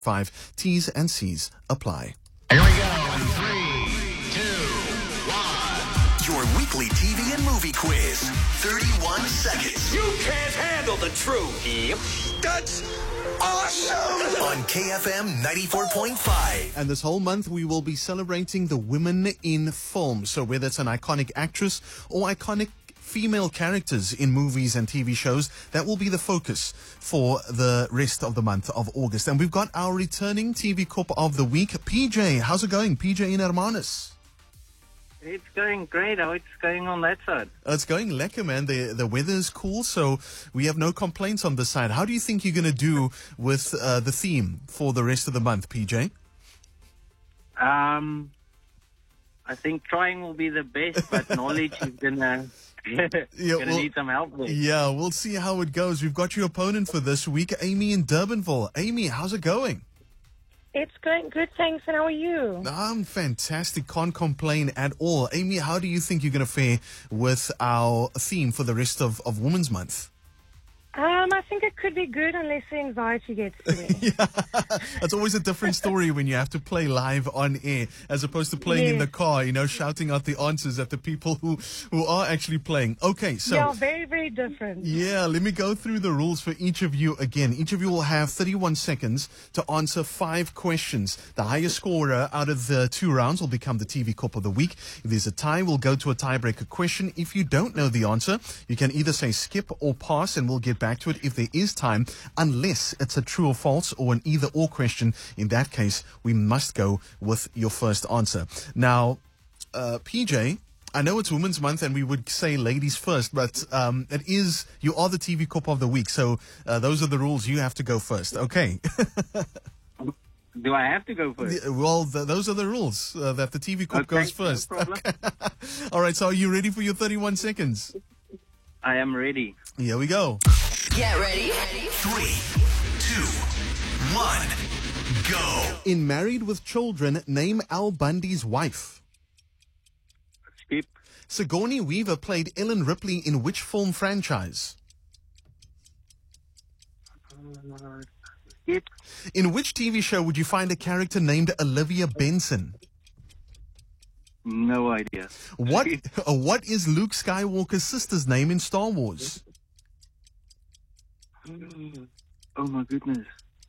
5. T's and C's apply. Here we go in 3, 2, 1. Your weekly TV and movie quiz. 31 seconds. You can't handle the truth. Yep. That's awesome. On KFM 94.5. And this whole month, we will be celebrating the women in film. So whether it's an iconic actress or iconic female characters in movies and TV shows, that will be the focus for the rest of the month of August. And we've got our returning TV Cop of the Week, PJ. How's it going, PJ in Hermanus? It's going great. How it's going on that side? It's going lekker, man. The weather is cool, so we have no complaints on this side. How do you think you're going to do with the theme for the rest of the month, PJ? I think trying will be the best, but knowledge is gonna need some help with. Yeah, we'll see how it goes. We've got your opponent for this week, Amy in Durbanville. Amy, how's it going? It's going good, thanks. And how are you? I'm fantastic. Can't complain at all. Amy, how do you think you're going to fare with our theme for the rest of Women's Month? I think it could be good unless the anxiety gets to me. Yeah, it's always a different story when you have to play live on air as opposed to playing in the car, shouting out the answers at the people who are actually playing. Okay, so... Yeah, very, very different. Yeah, let me go through the rules for each of you again. Each of you will have 31 seconds to answer 5 questions. The highest scorer out of the 2 rounds will become the TV Cop of the Week. If there's a tie, we'll go to a tiebreaker question. If you don't know the answer, you can either say skip or pass, and we'll get back to it if there is time, unless it's a true or false or an either or question. In that case, we must go with your first answer. Now, PJ, I know it's Women's Month and we would say ladies first, but you are the TV Cop of the Week, so those are the rules. You have to go first, okay? Do I have to go first? Well, those are the rules, that the TV Cop goes first. No problem. All right, so are you ready for your 31 seconds? I am ready. Here we go. Get ready. 3, 2, 1, go. In Married with Children, name Al Bundy's wife. Skip. Sigourney Weaver played Ellen Ripley in which film franchise? Skip. In which TV show would you find a character named Olivia Benson? No idea. What is Luke Skywalker's sister's name in Star Wars? Oh my goodness.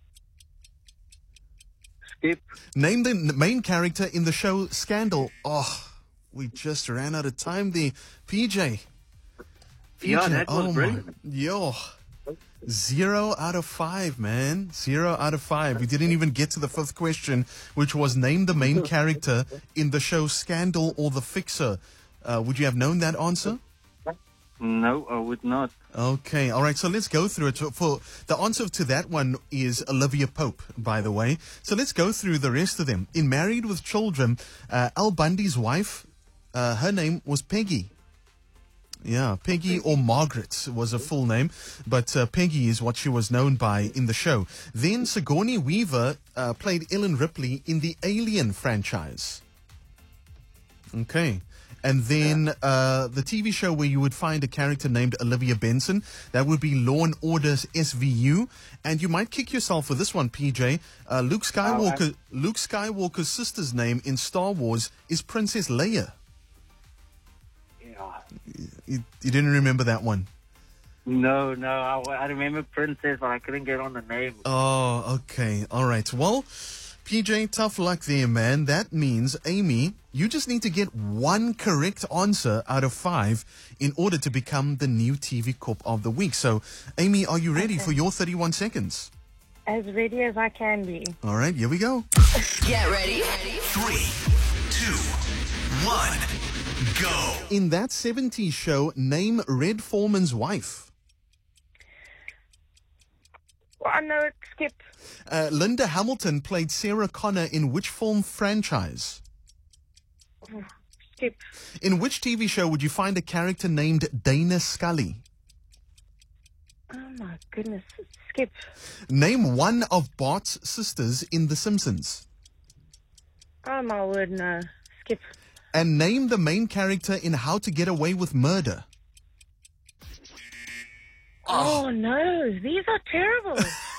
Skip. Name the main character in the show Scandal. Oh, we just ran out of time there. PJ. Yeah, that was brilliant. Yo. 0 out of 5, man. 0 out of 5. We didn't even get to the 5th question, which was name the main character in the show Scandal or The Fixer. Would you have known that answer? No, I would not. Okay, all right, so let's go through it. For the answer to that one is Olivia Pope, by the way. So let's go through the rest of them. In Married with Children, Al Bundy's wife, her name was Peggy. Yeah, Peggy or Margaret was a full name, but Peggy is what she was known by in the show. Then Sigourney Weaver played Ellen Ripley in the Alien franchise. Okay. And then the TV show where you would find a character named Olivia Benson, that would be Law and Order's SVU. And you might kick yourself for this one, PJ. Luke Skywalker's sister's name in Star Wars is Princess Leia. Yeah. You didn't remember that one? No, I remember Princess, but I couldn't get on the name. Oh, okay. All right. Well, PJ, tough luck there, man. That means, Amy, you just need to get 1 correct answer out of 5 in order to become the new TV Cop of the Week. So, Amy, are you ready for your 31 seconds? As ready as I can be. All right, here we go. Get ready. 3, 2, 1, go. In that 70s show, name Red Foreman's wife. Well, I know it. Skip. Linda Hamilton played Sarah Connor in which film franchise? Skip. In which TV show would you find a character named Dana Scully? Oh my goodness. Skip. Name one of Bart's sisters in The Simpsons. Oh my word, no. Skip. And name the main character in How to Get Away with Murder. Oh no, these are terrible.